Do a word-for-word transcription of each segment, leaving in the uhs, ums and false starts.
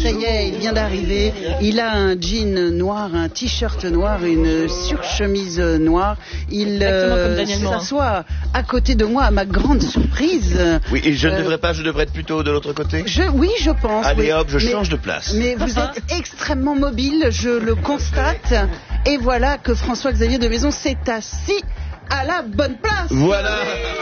ça y est, il vient d'arriver. Il a un jean noir, un t-shirt noir, une surchemise noire. Il euh, s'assoit à côté de moi, à ma grande surprise. Oui, et je ne euh, devrais pas, je devrais être plutôt de l'autre côté. Je, oui, je pense. Allez oui. hop, je mais, change de place. Mais vous êtes extrêmement mobile, je le constate. Et voilà que François-Xavier de Maison s'est assis à la bonne place. Voilà.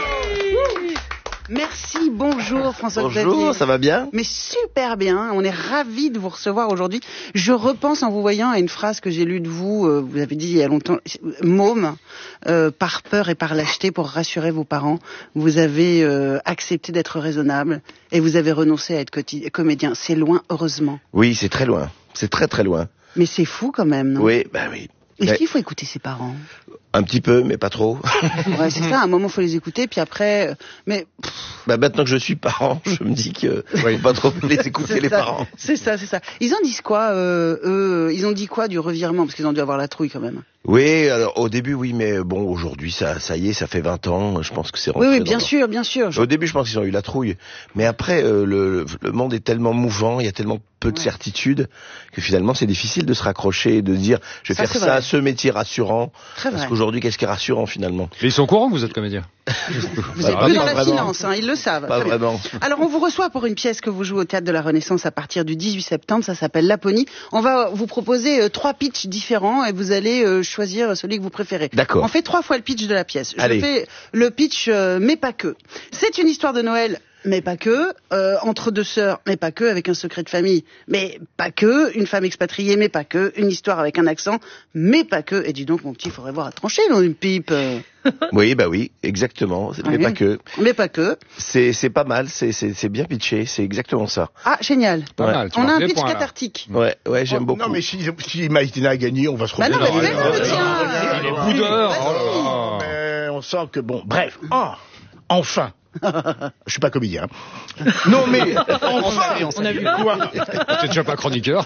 Oui. Merci, bonjour François-Xavier. Bonjour, ça va bien? Mais super bien, on est ravis de vous recevoir aujourd'hui. Je repense en vous voyant à une phrase que j'ai lue de vous, euh, vous avez dit il y a longtemps, môme, euh, par peur et par lâcheté pour rassurer vos parents, vous avez euh, accepté d'être raisonnable et vous avez renoncé à être coti- comédien. C'est loin, heureusement. Oui, c'est très loin, c'est très très loin. Mais c'est fou quand même, non? Oui, bah oui. Est-ce qu'il faut écouter ses parents? Un petit peu, mais pas trop. Ouais, c'est ça, à un moment, il faut les écouter, puis après... Euh, mais... Bah, maintenant que je suis parent, je me dis que oui. faut pas trop les écouter, les ça, parents. C'est ça, c'est ça. Ils en disent quoi, euh, eux? Ils ont dit quoi du revirement? Parce qu'ils ont dû avoir la trouille, quand même. Oui, alors au début, oui, mais bon, aujourd'hui, ça, ça y est, ça fait vingt ans, je pense que c'est rentré. Oui, oui, bien dans... sûr, bien sûr. Je... Au début, je pense qu'ils ont eu la trouille. Mais après, euh, le, le monde est tellement mouvant, il y a tellement peu de ouais. certitude, que finalement, c'est difficile de se raccrocher et de dire, je vais ça, faire ça, vrai. ce métier rassurant. Très parce vrai. qu'aujourd'hui, qu'est-ce qui est rassurant, finalement? Et ils sont au courant que vous êtes comédien? Vous êtes plus dans la finance, hein, ils le savent. Pas vraiment. Alors, on vous reçoit pour une pièce que vous jouez au Théâtre de la Renaissance à partir du dix-huit septembre, ça s'appelle Laponie. On va vous proposer euh, trois pitchs différents et vous allez euh, choisir celui que vous préférez. D'accord. On fait trois fois le pitch de la pièce. Allez. Je fais le pitch, euh, mais pas que. C'est une histoire de Noël, mais pas que, euh, entre deux sœurs, mais pas que, avec un secret de famille, mais pas que, une femme expatriée, mais pas que, une histoire avec un accent, mais pas que. Et dis donc, mon petit, il faudrait voir à trancher dans une pipe. Euh... Oui, bah oui, exactement. Mais oui. pas que. Mais pas que. C'est, c'est pas mal, c'est, c'est, c'est bien pitché, c'est exactement ça. Ah, génial. Pas ouais. mal. On a un pitch points, cathartique. Ouais, ouais, j'aime oh, beaucoup. Non, mais si, si Maïtina a gagné, on va se retrouver. Bah non, mais fais le tien. Il est boudeur. Oh mais on sent que bon, bref. Oh, enfin. Je suis pas comédien. Non mais enfin, on a vu quoi? T'es déjà pas chroniqueur.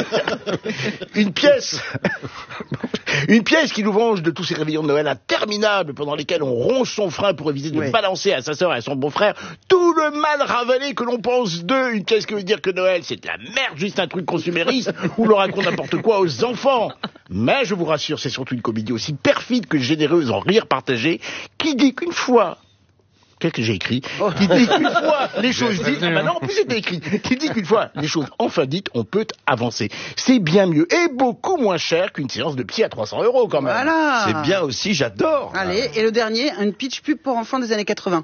Une pièce, une pièce qui nous venge de tous ces réveillons de Noël interminables pendant lesquels on ronge son frein pour éviter de oui. balancer à sa sœur et à son beau-frère tout le mal ravalé que l'on pense d'eux. Une pièce qui veut dire que Noël c'est de la merde, juste un truc consumériste où l'on raconte n'importe quoi aux enfants. Mais je vous rassure, c'est surtout une comédie aussi perfide que généreuse en rire partagé qui dit qu'une fois Qu'est-ce que j'ai écrit oh. Qui dit qu'une fois les choses dites, ah bah non, en plus c'était écrit, qui dit qu'une fois les choses enfin dites, on peut avancer. C'est bien mieux et beaucoup moins cher qu'une séance de psy à trois cents euros quand même. Voilà. C'est bien aussi, j'adore. Allez, et le dernier, une pitch pub pour enfants des années quatre-vingts.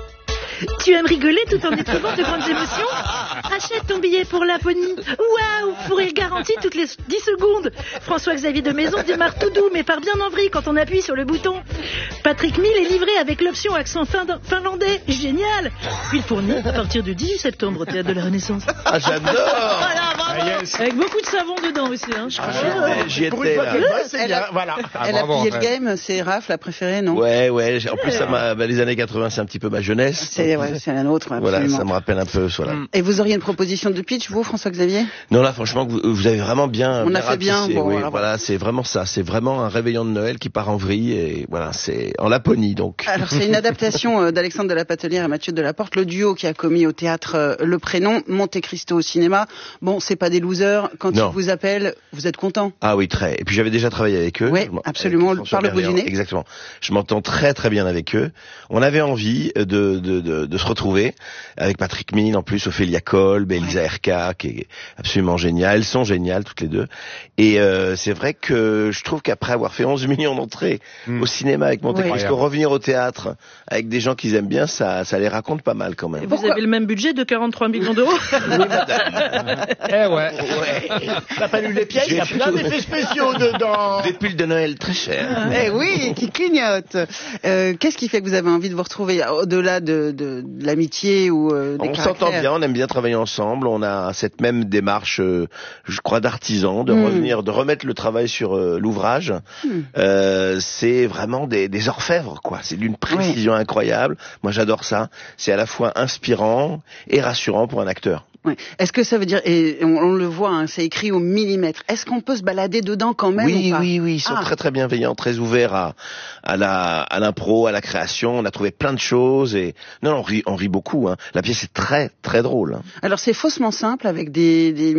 Tu aimes rigoler tout en éprouvant de grandes émotions? Achète ton billet pour Laponie. Waouh, pour rire garanti toutes les dix secondes. François-Xavier de Maison démarre tout doux, mais part bien en vrille quand on appuie sur le bouton. Patrick Mille est livré avec l'option accent fin- finlandais. Génial. Puis il fournit à partir du dix-huit septembre au Théâtre de la Renaissance. Ah, j'adore. Voilà, ah, yes. Avec beaucoup de savon dedans aussi. Hein. Ah, j'y étais là. Elle a, voilà. Ah, elle bravo, a pillé en le fait. game, c'est Raph, la préférée, non? Ouais, ouais. En plus, ça m'a, bah, les années quatre-vingts, c'est un petit peu ma jeunesse. C'est, ouais, c'est la nôtre, absolument. Voilà, ça me rappelle un peu, voilà. Et vous auriez une proposition de pitch, vous, François-Xavier? Non, là, franchement, vous, vous avez vraiment bien. On bien a fait bien, ratissé, bon, oui, voilà. voilà, c'est vraiment ça. C'est vraiment un réveillon de Noël qui part en vrille et voilà, c'est en Laponie, donc. Alors, c'est une adaptation euh, d'Alexandre de la Patelière et Mathieu Delaporte, le duo qui a commis au théâtre euh, Le Prénom, Monte Cristo au cinéma. Bon, c'est pas des losers. Quand non. ils vous appellent, vous êtes content? Ah oui, très. Et puis j'avais déjà travaillé avec eux. Oui, absolument, par le bout du nez. Exactement. Je m'entends très très bien avec eux. On avait envie de, de, de, de se retrouver avec Patrick Mine, en plus, Ophélia Kolb, Elisa Erka, qui est absolument géniale. Elles sont géniales, toutes les deux. Et euh, c'est vrai que je trouve qu'après avoir fait onze millions d'entrées mmh. au cinéma avec Monte Cristo, oui. revenir au théâtre avec des gens qu'ils aiment bien, ça, ça les raconte pas mal quand même. Et vous Pourquoi avez le même budget de quarante-trois millions d'euros? Oui, madame. Eh ouais. ouais. T'as pas lu les pièces? Il y a plein d'effets spéciaux dedans. Des pulls de Noël très chers. Eh oui, qui clignotent. Euh, qu'est-ce qui fait que vous avez envie de vous retrouver au-delà de, de, de l'amitié ou euh, des On caractères? s'entend bien, on aime bien travailler ensemble. On a cette même démarche, euh, je crois, d'artisan, de mmh. revenir, de remettre le travail sur euh, l'ouvrage. Mmh. Euh, c'est vraiment des, des orfèvres, quoi. C'est d'une précision oui. incroyable. Moi, j'adore ça. C'est à la fois inspirant et rassurant pour un acteur. Ouais. Est-ce que ça veut dire, et on, on le voit, hein, c'est écrit au millimètre, est-ce qu'on peut se balader dedans quand même? Oui, ou pas? oui, oui, ils sont ah. très très bienveillants, très ouverts à, à la, à l'impro, à la création. On a trouvé plein de choses et non, on rit, on rit beaucoup. Hein. La pièce est très très drôle. Hein. Alors c'est faussement simple avec des, des